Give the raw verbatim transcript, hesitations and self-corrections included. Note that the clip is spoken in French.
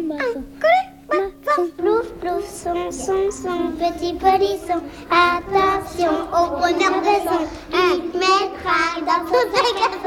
Plouf, plouf, son, son, son, petit polisson. Attention au bonheur de son, il mettra dans son magasin.